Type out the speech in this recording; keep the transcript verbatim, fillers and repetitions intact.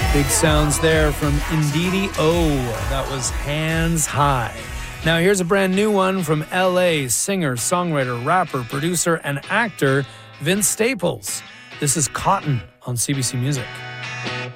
Big sounds there from Indeedee O. That was Hands High. Now here's a brand new one from L A singer, songwriter, rapper, producer, and actor Vince Staples. This is Cotton on C B C Music.